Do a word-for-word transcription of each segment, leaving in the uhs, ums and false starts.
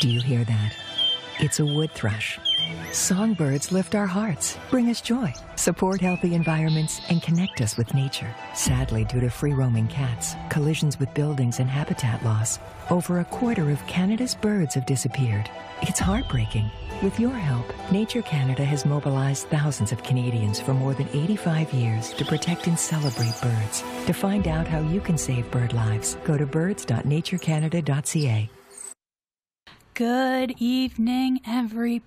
Do you hear that? It's a wood thrush. Songbirds lift our hearts, bring us joy, support healthy environments, and connect us with nature. Sadly, due to free-roaming cats, collisions with buildings, and habitat loss, over a quarter of Canada's birds have disappeared. It's heartbreaking. With your help, Nature Canada has mobilized thousands of Canadians for more than eighty-five years to protect and celebrate birds. To find out how you can save bird lives, go to birds dot nature canada dot c a. Good evening, everybody,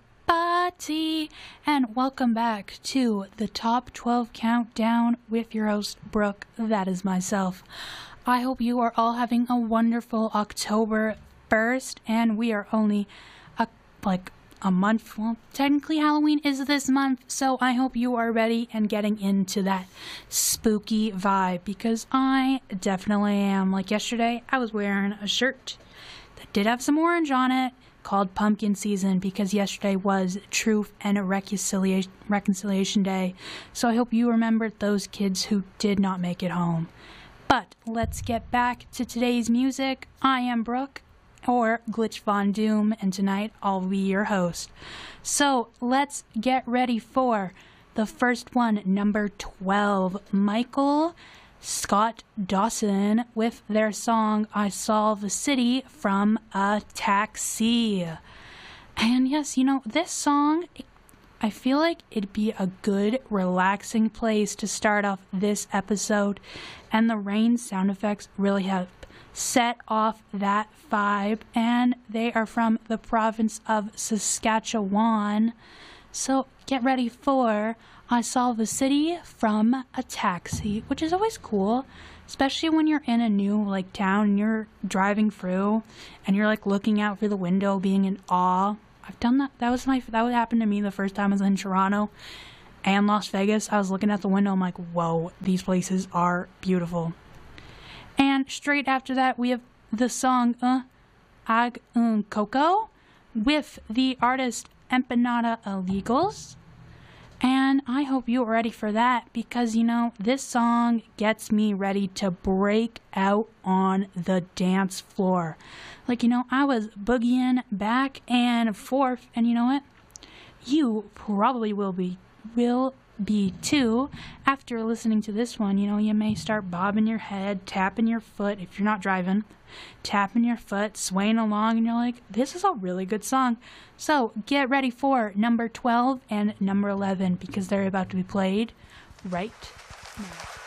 and welcome back to the Top twelve Countdown with your host, Brooke. That is myself. I hope you are all having a wonderful October first, and we are only a, like a month, well, technically Halloween is this month, so I hope you are ready and getting into that spooky vibe, because I definitely am. Like yesterday, I was wearing a shirt that did have some orange on it, called Pumpkin Season, because yesterday was Truth and Reconciliation, Reconciliation Day. So I hope you remembered those kids who did not make it home. But let's get back to today's music. I am Brooke, or Glitch Von Doom, and tonight I'll be your host. So let's get ready for the first one, number twelve, Michael Scott Dawson with their song I Saw the City from a Taxi. And yes, you know, this song, I feel like it'd be a good relaxing place to start off this episode, and the rain sound effects really help set off that vibe, and they are from the province of Saskatchewan. So get ready for I Saw the City from a Taxi, which is always cool, especially when you're in a new like town and you're driving through and you're like looking out through the window being in awe. I've done that. That was my that would happen to me the first time I was in Toronto and Las Vegas. I was looking at the window, I'm like, whoa, these places are beautiful. And straight after that, we have the song uh, Ag Un Coco with the artist Empanada Illegals. And I hope you're ready for that, because, you know, this song gets me ready to break out on the dance floor. Like, you know, I was boogieing back and forth, and you know what? You probably will be, will be too. After listening to this one, you know, you may start bobbing your head, tapping your foot if you're not driving, tapping your foot, swaying along, and you're like, this is a really good song. So get ready for number twelve and number eleven, because they're about to be played right now.